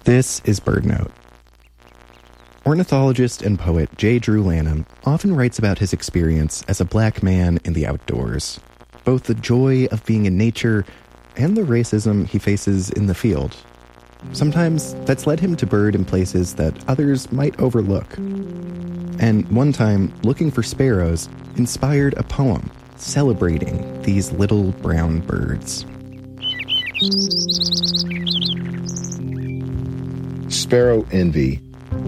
This is BirdNote. Ornithologist and poet J. Drew Lanham often writes about his experience as a black man in the outdoors, both the joy of being in nature and the racism he faces in the field. Sometimes that's led him to bird in places that others might overlook. And one time, looking for sparrows inspired a poem celebrating these little brown birds. Sparrow Envy.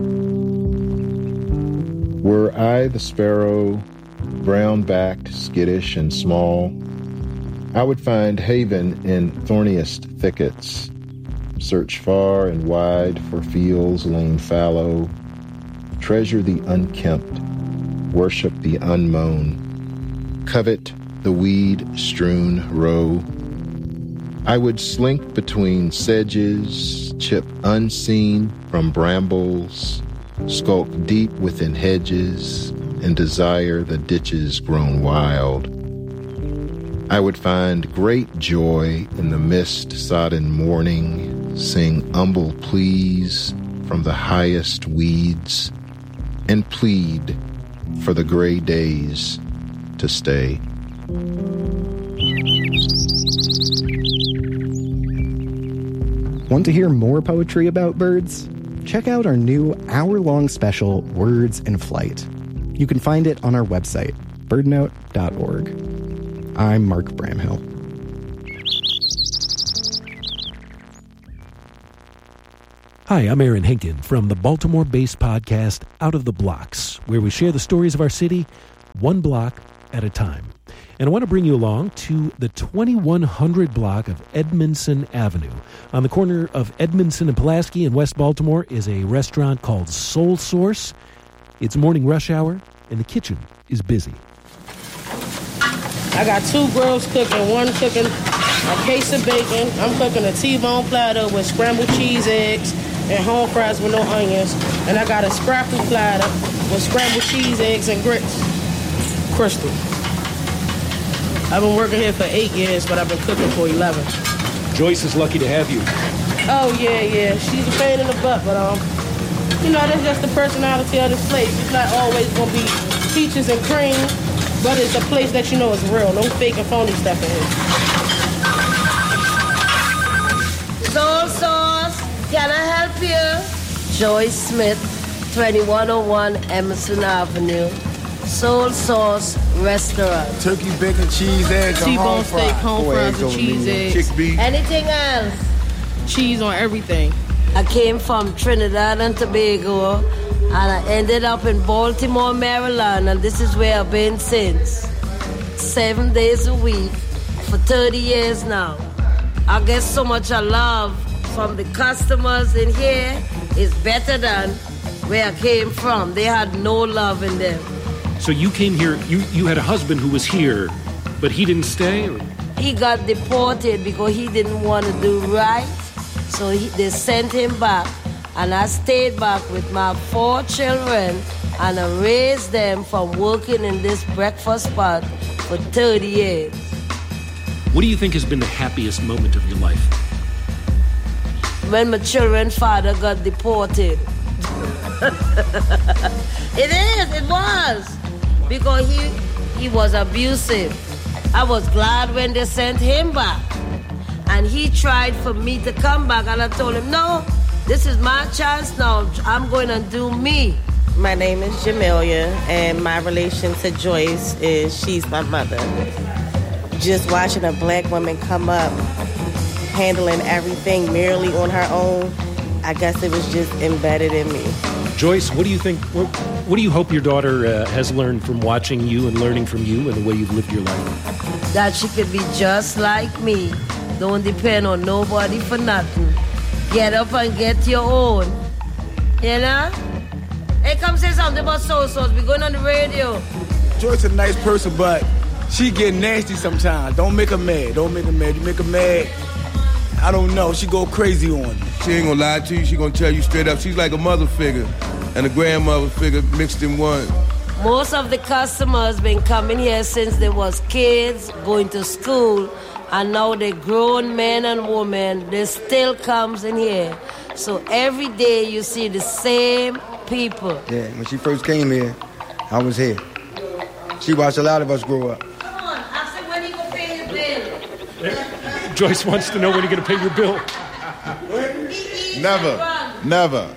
Were I the sparrow, brown-backed, skittish, and small, I would find haven in thorniest thickets, search far and wide for fields lain fallow, treasure the unkempt, worship the unmown, covet the weed-strewn row. I would slink between sedges, chip unseen from brambles, skulk deep within hedges, and desire the ditches grown wild. I would find great joy in the mist-sodden morning, sing humble pleas from the highest weeds, and plead for the gray days to stay. Want to hear more poetry about birds? Check out our new hour-long special, Words in Flight. You can find it on our website, birdnote.org. I'm Mark Bramhill. Hi, I'm Aaron Hinken from the Baltimore-based podcast Out of the Blocks, where we share the stories of our city one block at a time. And I want to bring you along to the 2100 block of Edmondson Avenue. On the corner of Edmondson and Pulaski in West Baltimore is a restaurant called Soul Source. It's morning rush hour, and the kitchen is busy. I got 2 girls cooking, one cooking a case of bacon. I'm cooking a T-bone platter with scrambled cheese eggs and home fries with no onions. And I got a scrapple platter with scrambled cheese eggs and grits. Crystal. I've been working here for 8 years, but I've been cooking for 11. Joyce is lucky to have you. Oh, yeah. She's a pain in the butt, but, that's just the personality of this place. It's not always going to be peaches and cream, but it's a place that you know is real. No fake and phony stuff in here. Soul Sauce, can I help you? Joyce Smith, 2101 Emerson Avenue. Soul Sauce Restaurant. Turkey, bacon, cheese, eggs, T-bone steak, home fries, and cheese eggs. Chick beef. Anything else? Cheese on everything. I came from Trinidad and Tobago, and I ended up in Baltimore, Maryland, and this is where I've been since. 7 days a week for 30 years now. I get so much love from the customers in here. It's better than where I came from. They had no love in them. So you came here, you had a husband who was here, but he didn't stay? Or? He got deported because he didn't want to do right. So they sent him back. And I stayed back with my 4 children and I raised them from working in this breakfast spot for 30 years. What do you think has been the happiest moment of your life? When my children's father got deported. It was. Because he was abusive. I was glad when they sent him back. And he tried for me to come back, and I told him, no, this is my chance now. I'm going to do me. My name is Jamelia, and my relation to Joyce is she's my mother. Just watching a black woman come up, handling everything merely on her own, I guess it was just embedded in me. Joyce, what do you think, what do you hope your daughter has learned from watching you and learning from you and the way you've lived your life? That she could be just like me. Don't depend on nobody for nothing. Get up and get your own. You know? Hey, come say something about Soul Sauce. We're going on the radio. Joyce a nice person, but she get nasty sometimes. Don't make her mad. You make her mad, I don't know. She go crazy on you. She ain't gonna lie to you. She gonna tell you straight up. She's like a mother figure and a grandmother figure mixed in one. Most of the customers been coming here since they was kids, going to school, And now the grown men and women, they still comes in here. So every day you see the same people. Yeah, when she first came here, I was here. She watched a lot of us grow up. Come on, ask him when he gonna pay your bill. Joyce wants to know when you're going to pay your bill. Never.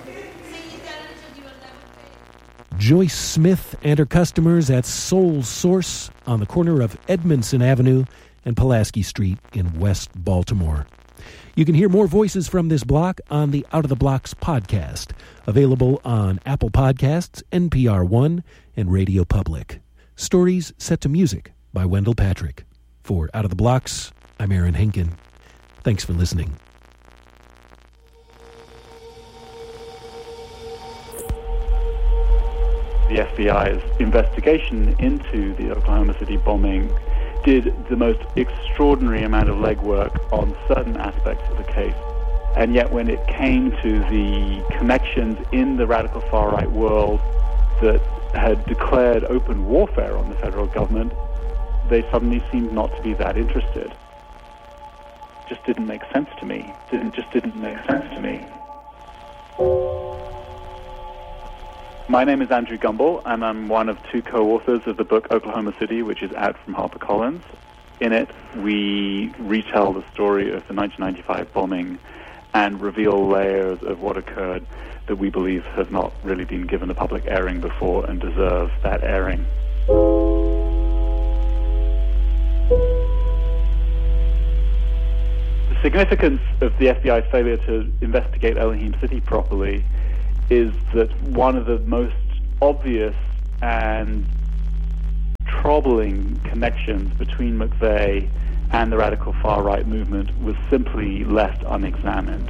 Joyce Smith and her customers at Soul Source on the corner of Edmondson Avenue and Pulaski Street in West Baltimore. You can hear more voices from this block on the Out of the Blocks podcast, available on Apple Podcasts, NPR One, and Radio Public. Stories set to music by Wendell Patrick. For Out of the Blocks, I'm Aaron Henkin. Thanks for listening. The FBI's investigation into the Oklahoma City bombing did the most extraordinary amount of legwork on certain aspects of the case. And yet when it came to the connections in the radical far-right world that had declared open warfare on the federal government, they suddenly seemed not to be that interested. It just didn't make sense to me. Just didn't make sense to me. My name is Andrew Gumbel, and I'm one of two co-authors of the book Oklahoma City, which is out from HarperCollins. In it, we retell the story of the 1995 bombing and reveal layers of what occurred that we believe have not really been given a public airing before and deserve that airing. The significance of the FBI's failure to investigate Elohim City properly is that one of the most obvious and troubling connections between McVeigh and the radical far-right movement was simply left unexamined.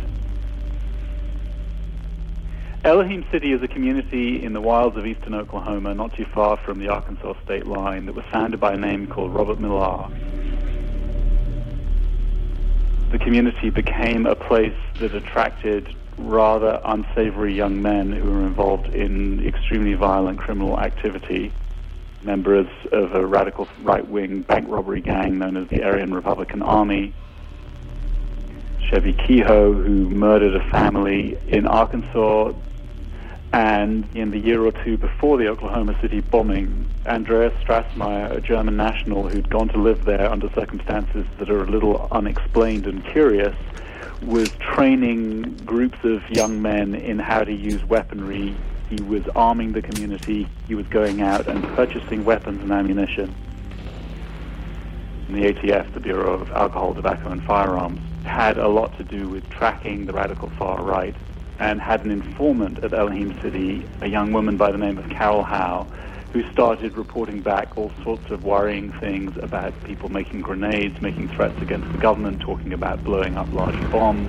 Elohim City is a community in the wilds of eastern Oklahoma, not too far from the Arkansas state line, that was founded by a name called Robert Millar. The community became a place that attracted rather unsavory young men who were involved in extremely violent criminal activity, members of a radical right-wing bank robbery gang known as the Aryan Republican Army, Chevy Kehoe, who murdered a family in Arkansas, and in the year or two before the Oklahoma City bombing, Andreas Strassmeyer, a German national who'd gone to live there under circumstances that are a little unexplained and curious, was training groups of young men in how to use weaponry. He was arming the community. He was going out and purchasing weapons and ammunition. And the ATF, the Bureau of Alcohol, Tobacco and Firearms, had a lot to do with tracking the radical far right and had an informant at Elohim City, a young woman by the name of Carol Howe, who started reporting back all sorts of worrying things about people making grenades, making threats against the government, talking about blowing up large bombs.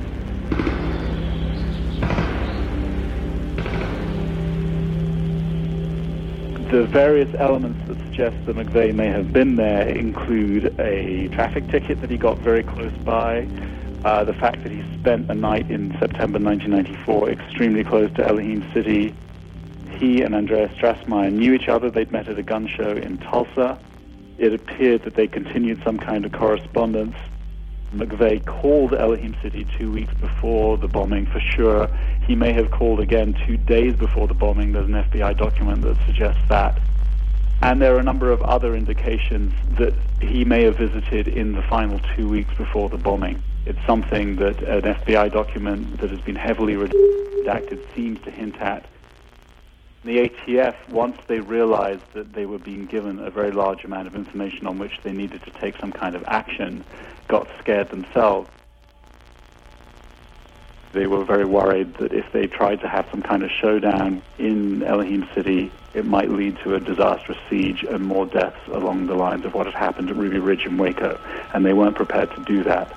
The various elements that suggest that McVeigh may have been there include a traffic ticket that he got very close by, the fact that he spent a night in September 1994 extremely close to Elohim City. He and Andreas Strassmeyer knew each other. They'd met at a gun show in Tulsa. It appeared that they continued some kind of correspondence. McVeigh called Elohim City 2 weeks before the bombing for sure. He may have called again 2 days before the bombing. There's an FBI document that suggests that. And there are a number of other indications that he may have visited in the final 2 weeks before the bombing. It's something that an FBI document that has been heavily redacted seems to hint at. The ATF, once they realized that they were being given a very large amount of information on which they needed to take some kind of action, got scared themselves. They were very worried that if they tried to have some kind of showdown in Elohim City, it might lead to a disastrous siege and more deaths along the lines of what had happened at Ruby Ridge and Waco, and they weren't prepared to do that.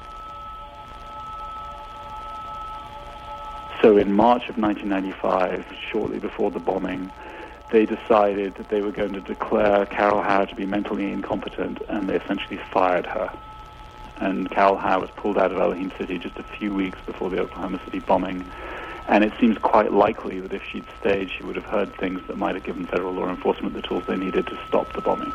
So in March of 1995, shortly before the bombing, they decided that they were going to declare Carol Howe to be mentally incompetent, and they essentially fired her. And Carol Howe was pulled out of Elohim City just a few weeks before the Oklahoma City bombing. And it seems quite likely that if she'd stayed, she would have heard things that might have given federal law enforcement the tools they needed to stop the bombing.